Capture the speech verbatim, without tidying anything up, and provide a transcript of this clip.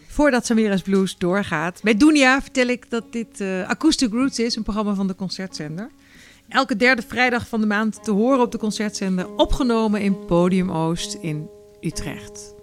Voordat Samira's Blues doorgaat. Bij Dunia vertel ik dat dit uh, Acoustic Roots is, een programma van de Concertzender. Elke derde vrijdag van de maand te horen op de Concertzender. Opgenomen in Podium Oost in Utrecht.